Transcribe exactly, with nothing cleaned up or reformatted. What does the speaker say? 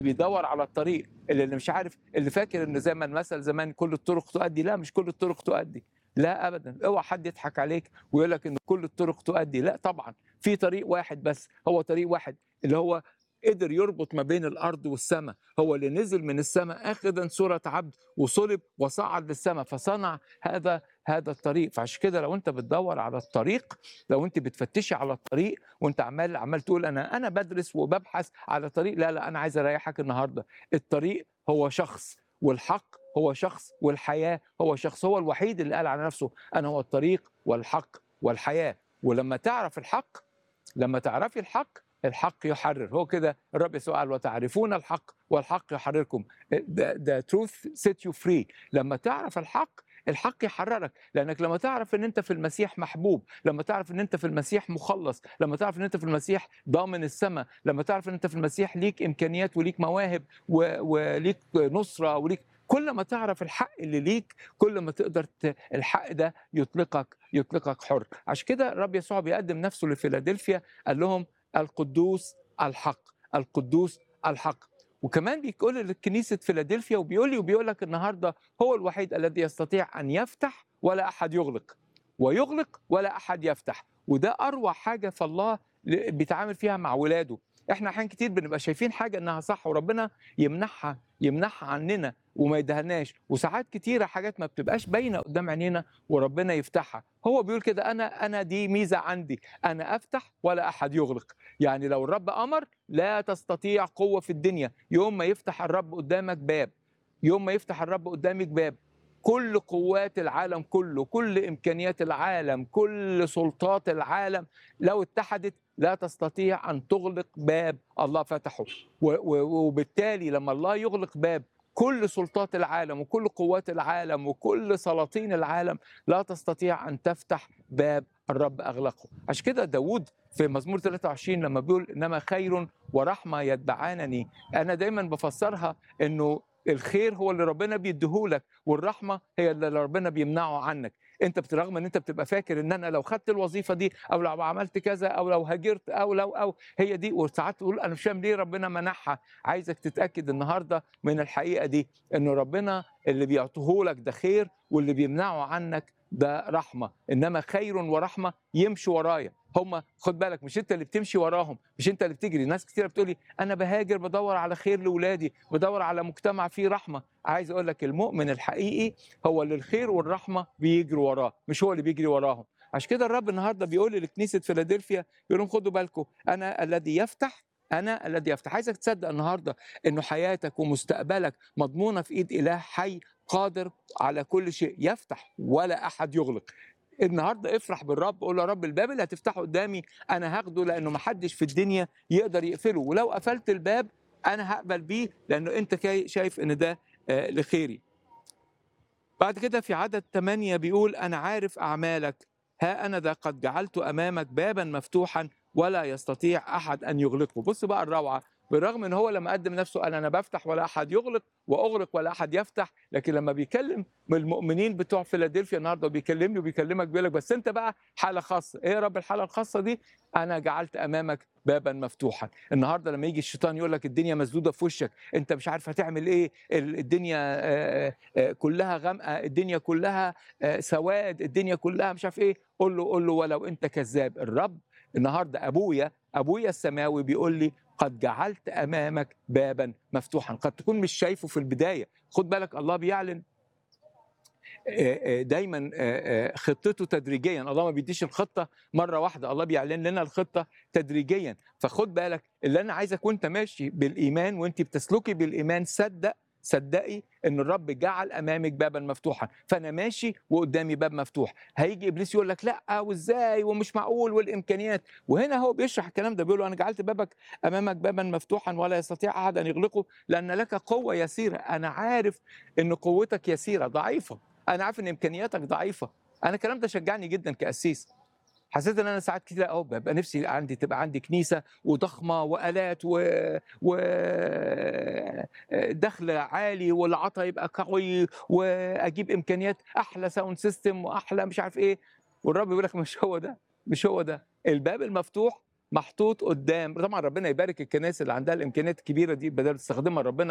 بيدور على الطريق، اللي اللي مش عارف، اللي فاكر ان زي ما المثل زمان كل الطرق تؤدي، لا مش كل الطرق تؤدي، لا ابدا، اوعى حد يضحك عليك ويقول لك ان كل الطرق تؤدي، لا طبعا، في طريق واحد بس، هو طريق واحد اللي هو قدر يربط ما بين الارض والسماء، هو اللي نزل من السماء اخذا صوره عبد وصلب وصعد للسماء فصنع هذا هذا الطريق. فعشان كده لو انت بتدور على الطريق، لو انت بتفتشي على الطريق وانت عمال عمال تقول انا انا بدرس وببحث على طريق، لا لا، انا عايز اريحك النهارده. الطريق هو شخص، والحق هو شخص، والحياه هو شخص، هو الوحيد اللي قال على نفسه انا هو الطريق والحق والحياه. ولما تعرف الحق، لما تعرفي الحق، الحق يحرر. هو كده الرب يسوع قال وتعرفون الحق والحق يحرركم. the, the truth set you free. لما تعرف الحق، الحق يحررك، لانك لما تعرف ان انت في المسيح محبوب، لما تعرف ان انت في المسيح مخلص، لما تعرف ان انت في المسيح ضامن السماء، لما تعرف ان انت في المسيح ليك امكانيات وليك مواهب و... وليك نصره وليك، كل ما تعرف الحق اللي ليك كل ما تقدر ت... الحق ده يطلقك يطلقك حر. عشان كده الرب يسوع بيقدم نفسه لفيلادلفيا، قال لهم القدوس الحق، القدوس الحق. وكمان بيقول لكنيسه فيلادلفيا وبيقول لي وبيقول لك النهارده هو الوحيد الذي يستطيع ان يفتح ولا احد يغلق، ويغلق ولا احد يفتح. وده اروع حاجه في الله بيتعامل فيها مع ولاده. احنا احيان كتير بنبقى شايفين حاجه انها صح وربنا يمنحها يمنحها عننا وما يدهناش، وساعات كتيره حاجات ما بتبقاش باينه قدام عينينا وربنا يفتحها. هو بيقول كده انا انا دي ميزه عندي، انا افتح ولا احد يغلق. يعني لو الرب امر لا تستطيع قوه في الدنيا يوم ما يفتح الرب قدامك باب، يوم ما يفتح الرب قدامك باب، كل قوات العالم كله، كل امكانيات العالم، كل سلطات العالم لو اتحدت لا تستطيع ان تغلق باب الله فتحه. وبالتالي لما الله يغلق باب، كل سلطات العالم وكل قوات العالم وكل سلاطين العالم لا تستطيع ان تفتح باب الرب اغلقه. عشان كده داود في مزمور ثلاثة وعشرين لما بيقول انما خير ورحمه يتبعانني، انا دايما بفسرها انه الخير هو اللي ربنا بيديهولك، والرحمه هي اللي ربنا بيمنعه عنك. انت برغم ان انت بتبقى فاكر ان انا لو خدت الوظيفه دي او لو عملت كذا او لو هاجرت او لو او هي دي، وساعات تقول انا مش فاهم ليه ربنا منعها. عايزك تتاكد النهارده من الحقيقه دي، ان ربنا اللي بيعطيهولك ده خير واللي بيمنعه عنك ده رحمه. انما خير ورحمه يمشوا ورايا. هم خد بالك مش انت اللي بتمشي وراهم، مش انت اللي بتجري. ناس كتير بتقول لي انا بهاجر بدور على خير لاولادي، بدور على مجتمع فيه رحمه. عايز اقول لك المؤمن الحقيقي هو اللي الخير والرحمه بيجروا وراه، مش هو اللي بيجري وراهم. عشان كده الرب النهارده بيقول لكنيسه فيلادلفيا، يقول لهم خدوا بالكم انا الذي يفتح، انا الذي يفتح. عايزك تصدق النهارده انه حياتك ومستقبلك مضمونه في ايد اله حي قادر على كل شيء، يفتح ولا احد يغلق. النهارده افرح بالرب، قول يا رب الباب اللي هتفتحه قدامي انا هاخده، لانه ما حدش في الدنيا يقدر يقفله، ولو قفلت الباب انا هقبل بيه لانه انت شايف ان ده لخيري. بعد كده في عدد ثمانية بيقول انا عارف اعمالك، ها انا ذا قد جعلت امامك بابا مفتوحا ولا يستطيع احد ان يغلقه. بص بقى الروعه، بالرغم ان هو لما قدم نفسه قال انا بفتح ولا احد يغلق واغلق ولا احد يفتح، لكن لما بيكلم من المؤمنين بتوع فيلادلفيا النهارده بيكلمني وبيكلمك بيقول لك بس انت بقى حاله خاصه. ايه يا رب الحاله الخاصه دي؟ انا جعلت امامك بابا مفتوحا. النهارده لما يجي الشيطان يقول لك الدنيا مسدوده في وشك، انت مش عارف هتعمل ايه، الدنيا كلها غامقه، الدنيا كلها سواد، الدنيا كلها مش عارف ايه، قول له قول له ولو انت كذاب. الرب النهارده ابويا ابويا السماوي بيقول لي قد جعلت امامك بابا مفتوحا. قد تكون مش شايفه في البدايه، خد بالك الله بيعلن دايما خطته تدريجيا. الله ما بيديش الخطه مره واحده، الله بيعلن لنا الخطه تدريجيا. فخد بالك اللي انا عايزك وانت ماشي بالايمان وانت بتسلكي بالايمان، صدق صدقي ان الرب جعل امامك بابا مفتوحا. فانا ماشي وقدامي باب مفتوح، هيجي ابليس يقول لك لا وازاي ومش معقول والامكانيات، وهنا هو بيشرح الكلام ده، بيقول له انا جعلت بابك امامك بابا مفتوحا ولا يستطيع احد ان يغلقه لان لك قوه يسيره. انا عارف ان قوتك يسيره ضعيفه، انا عارف ان امكانياتك ضعيفه. انا الكلام ده شجعني جدا كاسيس. حسيت ان انا ساعات كتير قوي ببقى نفسي عندي تبقى عندي كنيسه وضخمه والات و و دخل عالي والعطا يبقى قوي واجيب امكانيات احلى ساوند سيستم واحلى مش عارف ايه. والرب بيقول لك مش هو ده، مش هو ده. الباب المفتوح محطوط قدام. طبعا ربنا يبارك الكنائس اللي عندها الامكانيات الكبيره دي بدل تستخدمها، ربنا